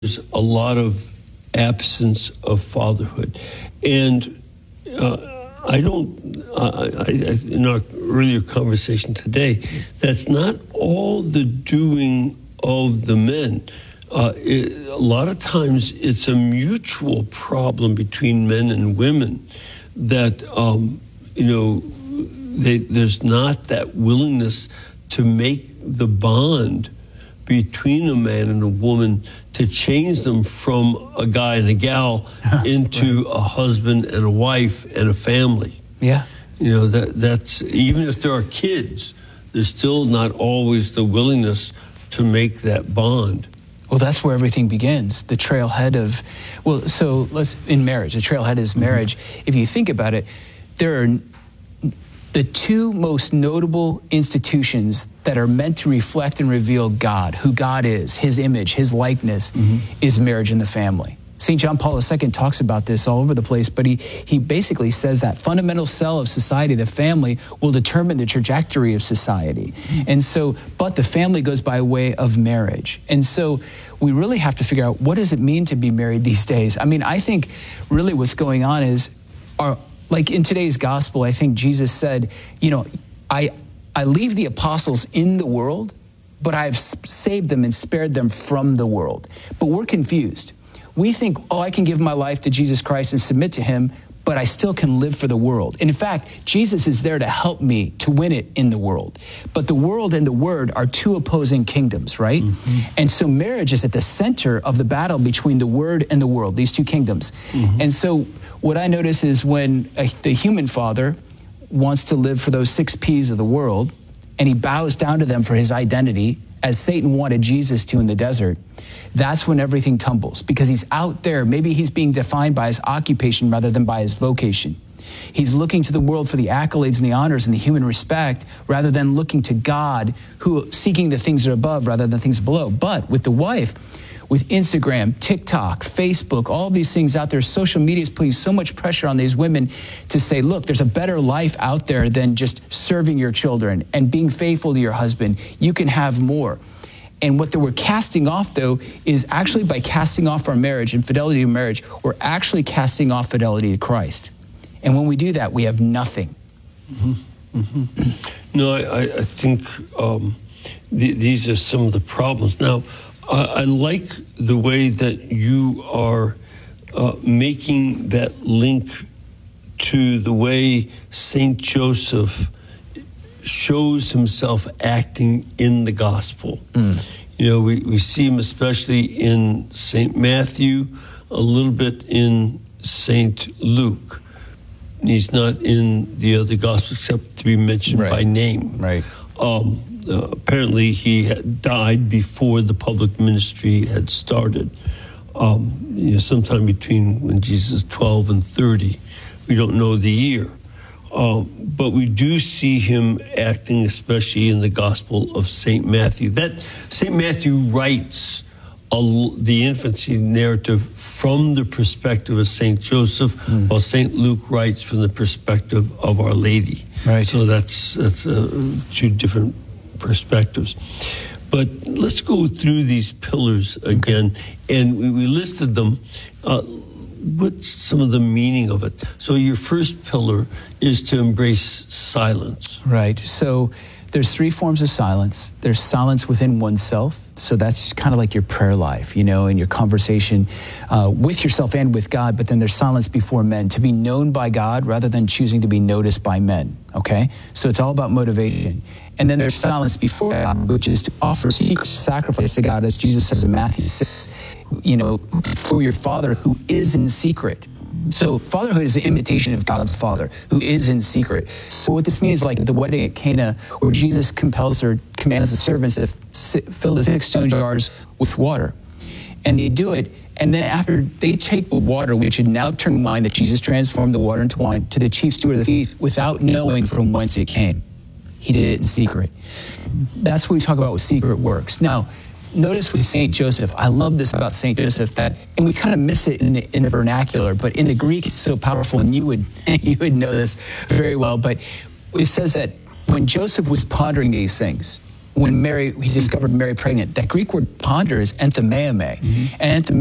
there's a lot of absence of fatherhood. And in our earlier conversation today, that's not all the doing of the men. A lot of times it's a mutual problem between men and women that, there's not that willingness to make the bond between a man and a woman to change them from a guy and a gal into a husband and a wife and a family. Yeah. That's even if there are kids, there's still not always the willingness to make that bond. Well, that's where everything begins. The trailhead of, in marriage, the trailhead is marriage. Mm-hmm. If you think about it, there are the two most notable institutions that are meant to reflect and reveal God, who God is, his image, his likeness, is marriage and the family. St. John Paul II talks about this all over the place, but he basically says that fundamental cell of society, the family, will determine the trajectory of society. And so, but the family goes by way of marriage. And so we really have to figure out, what does it mean to be married these days? I mean, I think really what's going on is, like in today's gospel, I think Jesus said, I leave the apostles in the world, but I've saved them and spared them from the world. But we're confused. We think, I can give my life to Jesus Christ and submit to him, but I still can live for the world. And in fact, Jesus is there to help me to win it in the world. But the world and the word are two opposing kingdoms, right? Mm-hmm. And so marriage is at the center of the battle between the word and the world, these two kingdoms. Mm-hmm. And so what I notice is when the human father wants to live for those 6 P's of the world, and he bows down to them for his identity, as Satan wanted Jesus to in the desert, that's when everything tumbles, because he's out there. Maybe he's being defined by his occupation rather than by his vocation. He's looking to the world for the accolades and the honors and the human respect rather than looking to God, who seeking the things that are above rather than things below. But with the wife, with Instagram, TikTok, Facebook, all these things out there, social media is putting so much pressure on these women to say, look, there's a better life out there than just serving your children and being faithful to your husband. You can have more. And what we're casting off, though, is actually by casting off our marriage and fidelity to marriage, we're actually casting off fidelity to Christ. And when we do that, we have nothing. Mm-hmm. Mm-hmm. No, I think these are some of the problems. Now, I like the way that you are making that link to the way St. Joseph shows himself acting in the gospel. We see him especially in St. Matthew, a little bit in St. Luke. He's not in the other gospels except to be mentioned by name. Right. Apparently he had died before the public ministry had started, sometime between when Jesus is 12 and 30. We don't know the year. But we do see him acting, especially in the Gospel of St. Matthew. That St. Matthew writes the infancy narrative from the perspective of St. Joseph, while St. Luke writes from the perspective of Our Lady. Right. So that's two different perspectives. But let's go through these pillars again, and we listed them. What's some of the meaning of it? So your first pillar is to embrace silence. Right. So there's 3 forms of silence. There's silence within oneself. So that's kind of like your prayer life, and your conversation with yourself and with God. But then there's silence before men, to be known by God rather than choosing to be noticed by men. Okay? So it's all about motivation. And then there's silence before God, which is to offer secret sacrifice to God, as Jesus says in Matthew 6, for your Father who is in secret. So fatherhood is an imitation of God the Father, who is in secret. So what this means, like the wedding at Cana, where Jesus commands the servants to fill the 6 stone jars with water. And they do it, and then after they take the water, which had now turned wine, that Jesus transformed the water into wine, to the chief steward of the feast without knowing from whence it came. He did it in secret. That's what we talk about with secret works. Now, notice with St. Joseph, I love this about St. Joseph, and we kind of miss it in the vernacular, but in the Greek it's so powerful, and you would know this very well, but it says that when Joseph was pondering these things, when he discovered Mary pregnant. That Greek word ponder is enthymeme, and